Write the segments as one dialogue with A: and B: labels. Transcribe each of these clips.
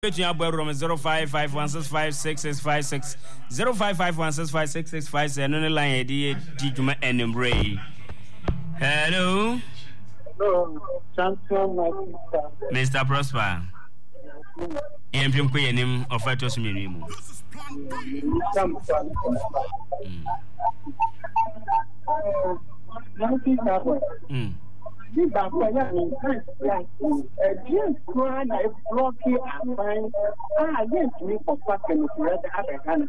A: Between our bedroom 0551656656 0551656656 and on the line Dijuma and Bray. Hello.
B: Hello,
A: Mr. Prosper. I'm from Queen of Fatos Minimum.
B: This is why I mean, like, just trying to block it and find, yes, we for fucking to read the other hand.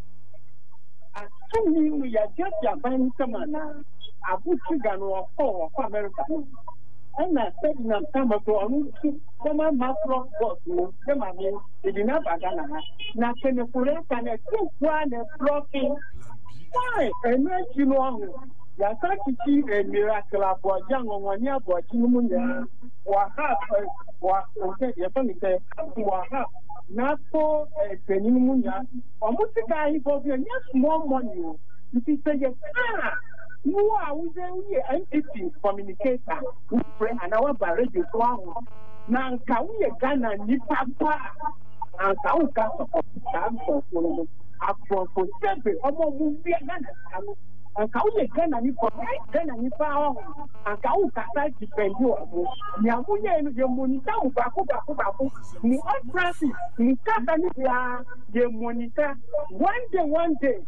B: So we are just a buying someone. I put you down or for America. And I said, in a summer to some of my block boss, them I mean, it did not have done. Now, can you put it and a two one blocking? Why? And you know. Ya sakiti miracle abo jango wani abo chinumu ya wa ha ya fanite wa ha na ko penimu ya omusika hi bo bi nya small money o you say yes no a we NPP communicator we pray and our radio so ahụ na nka we Ghana ni papa anka u ka support that for afro sebe omo mu bi Ghana and how you can and you can and you found and how can depend you. Yamuya, your monitor, Baku, the old Francis, the Catania, the monitor. One day,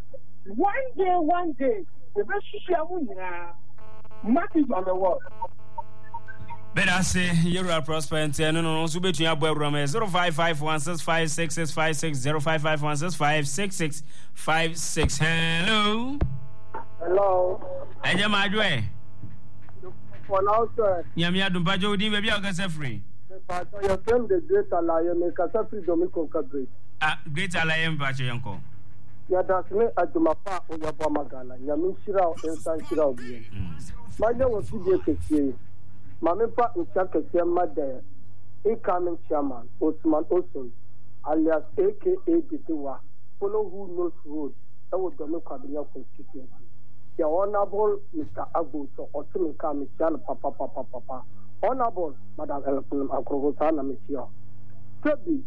B: the best Shamuya, Matthew on the wall.
A: But I say, you're prosperous and no, so between your boy Rome 0551656656 0551656656.
B: Hello.
A: Eje madwe.
B: For now, sir.
A: Nyamia dumpajo odi be bia o kase free.
B: Pastor, your friend the Great Alliance make kase free Dominican Great.
A: Great Alliance bacho yanko.
B: Ya dasne adumapa o ya bo magala. Nyami shira o ensan shira o bi. Maje wo ti je kese. Mamepa ncha kese madaya. Incoming chairman Osman Osun alias AKA Bitiwa. Follow who knows road. That would Dominican constituency. The Honorable Mr. Aguso, Otumika Michelle Papa. Honorable Madam Akrogosana Michelle. Sebi.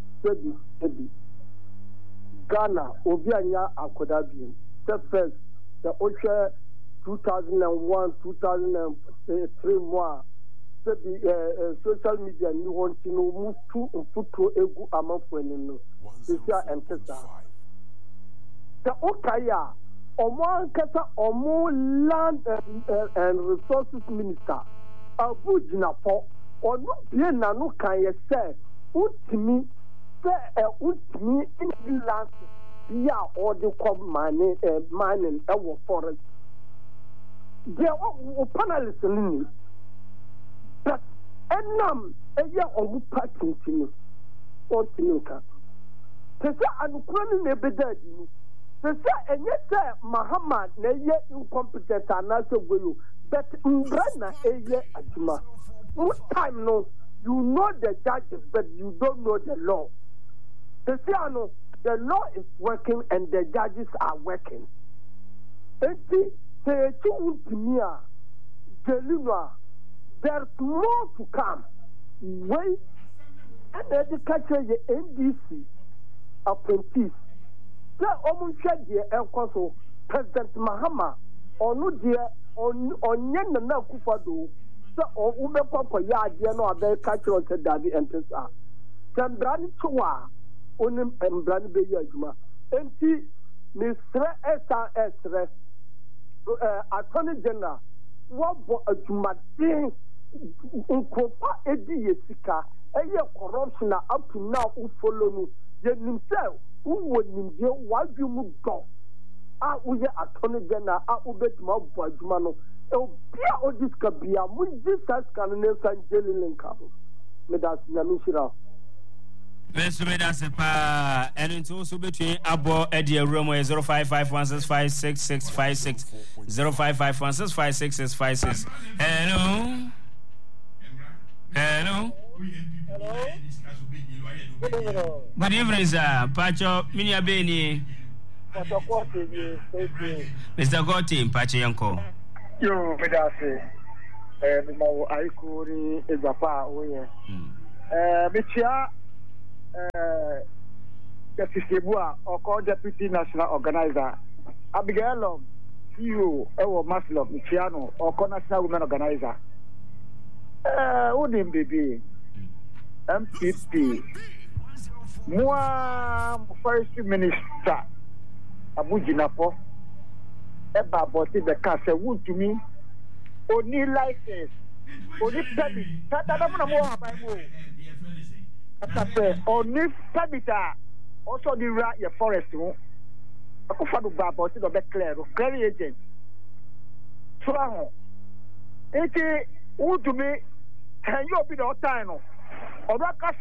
B: Ghana, Obianya Akodabi. The first, the Osha 2001, 2003 mois. Sebi, social media, New Hontino, move to Futo Egu Amafwenino. This year and Tessa. The Okaya. Omo kasa omo land and resources minister Abu Jinapo onu bie na no kan ye say utimi in land bia or the mining e wo forest there o panelists ni but enam eye omu parking timi o tinuka tesa anukura ni na bedadi ni they say, and yet, Muhammad, Naya incompetent and also will, but Umbrana, a year at Juma. What time no, you know the judges, but you don't know the law. They say, I know the law is working and the judges are working. And see, they to me, there's more to come. Wait, and the catcher, the NDC apprentice. President Mahama onu die onye na Akufo-Addo so ubekwa ya die no abe ka kiro se dabi entesa tembrani tuwa onim embrani be ya adwuma enti Mr. SRS Attorney General wo adwuma din nkopa edi yesika eye corruption up to now u follow no ye nimself who Ninja, why do you go? We are Attorney General, Ubet Mabajumano, Pia Odiscabia, with Jesus can never jelly link up. Medas Namishira.
A: Vesumedas and it's also between Abo Eddie Romo 0551656656 0551656656. Hello. Good evening, sir. Pacho, Minia Beni. Mr. Gotti, Pacho Yanko.
B: Yo, Medase. I could, Ezapa, Bichia.
C: Sisebua or Deputy National Organizer. Abigail CEO Ewo Maslov Michiano or National Women Organizer. Udim baby MPP Moi First Minister Abujinapo Eba Boti the Casa would to me only license only permit only permit also the right your forest Akufadu Babo to be clear agent so it would to me and you be the time or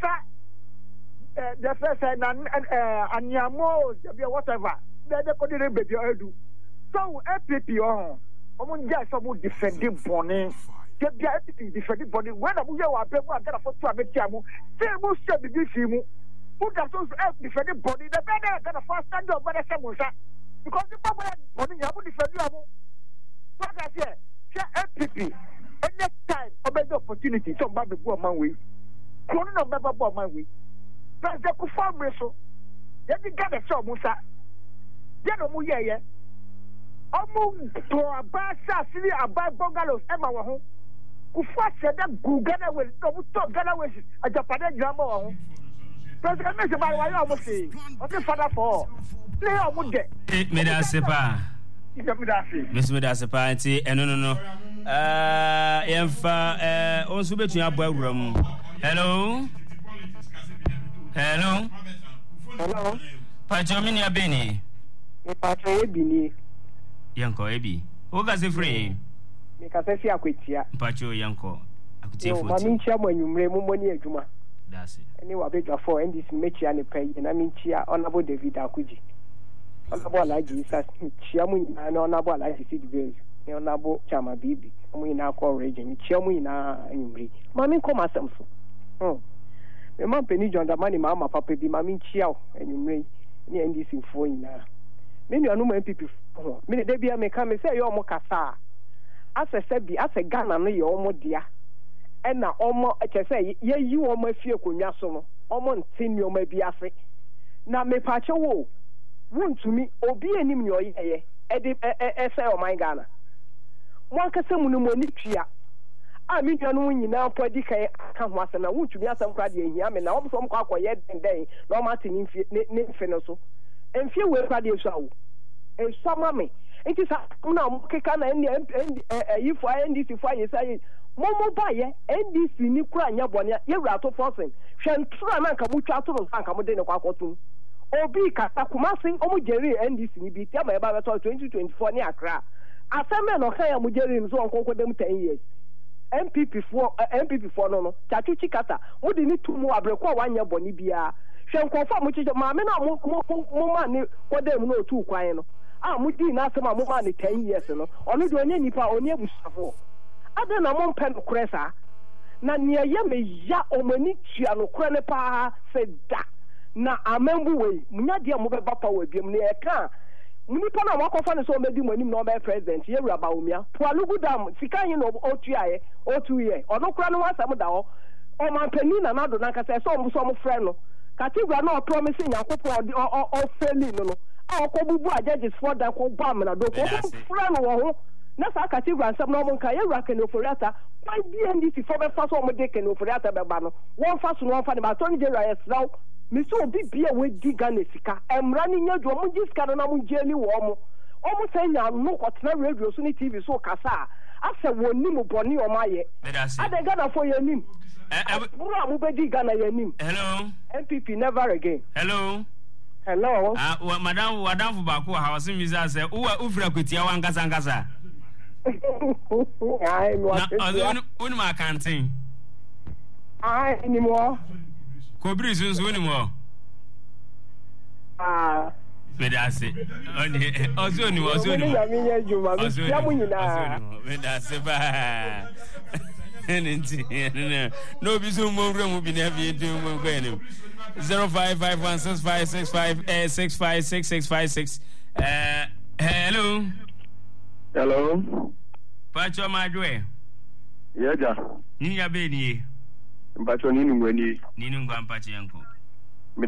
C: the first and Anyamo whatever they couldn't be do so FPP on just about defending Bonnie. Get the defending body. When I was a people, I got a photo of it. Tell said the Bifimu, who does those defending body, the better got a fast stand up by the Samusa. Because the body, I would defend you. What I say, FPP, and next time, about the opportunity, some baby go among we. Couldn't have never bought my way. But the Kufam wrestle. Then you got a show, Musa. Yet, Omu to abasa sili abai bungalows ema wa ho kufa seda gugana we no to gana we a Japanese drama wa ho president me se ba wa yo mo se o te father for play omu de
A: me da sepa me da sepa nti eno no yemfa onso betu abo awura mu hello Pachomini abeni
D: me patro ebini
A: Yanko ebi. Oga se free.
D: Me ka se fi akwetia.
A: Pacho yanko. Akutie 40.
D: Ma min chia mo anwumre mo moni adwuma.
A: That's it.
D: Any wa bedwa for and this mechia ne pay na min chia onabo David Akuji. Onabo Alhaji Isa chia mo ina na onabo Alhaji Sidibel. Ne onabo Chama Bibi. Mo ina ko region chia mo ina anwumre. Ma min ko masam so. Me man peni jonda mani ma papa bi ma min chia anwumre ni NDC fo ina. Me anu mo MPP me de bia me ka me say yo mo kasa asese bi ase Ghana no ye omo dia e na omo che say ye yi omo afie konwa so no omo ntini omo bi afe na me pa che wo wuntumi obi enim ni oyeye e de say o my Ghana mo akase mu no mo ni twia a me nua no nyina po di kan ka ho ase na wuntumi asem kwa de ehia me na omo so mo kwa akoye den na omo ate ni mfe no so emfie we kwa de so awo sama me enti sa na keka na yifu NDC fo ayesai momo baye NDC ni kura anya bone ye wura to forcing hwentra na nka mutwa to no nka mo de ne kwakotum obi kata kumasin omo jeri NDC ni bi tia ma eba beto 2024 ni Accra aseme no kan ya mo jeri nso onkonko dem 10 years MPP for no chachu chikata mo de ni tumu abrekwa wanya bone bia hwenkonfa mo chiche ma me na mo ma ni kodem no otu kwan no mudi na asema mo ma ni 10 years no onu de onye nipa onye busafo ade na mo mpɛ no kresa na ne ye me ya omani tua no kra ne pa se da na amembu we munya de mo be bapa wa biem ne e ka nipa na wakofa ne so medi mo anim na be president ye wura ba omia po alugu dam sika yin no otuaye otuye onu kra no wasam da ho o man pani na do na kasa so mo frɛ no katigwa na o promise nyankopɔ o feli no akobubu judges for that ko bam na do ko friend wo ho na sa category ansam no mo nka ye wura kenoforiata why BNDC for be fa so mo de kenoforiata be ba no won fa so no fa ne ba to ni je ra yesraw mi so obi bia we di Ghana sika emra ni nyadwo mo ji sika no na mo jeli wo mo o mo say nya no kwotena radio so ni TV so kasa ase woni mo boni o ma ye ade Ghana for ye nim buru mo be di Ghana ye nim
A: hello
D: MPP never again
A: hello
D: madam
A: wadamfo bako ha wasim visa say uwa ufra kwetia wa ngasa
D: ai
A: unu ma kantin
D: ai ni mo
A: kobri sunsu unu mo medase ozoni medase ba no bi so mo wura mu bi na bi edu mo gbenim 05516565665656 hello Pacho Madwe
E: Yeja
A: Nini ya be ni
E: Pacho nini ngweni
A: Nini ngwa mpache yanko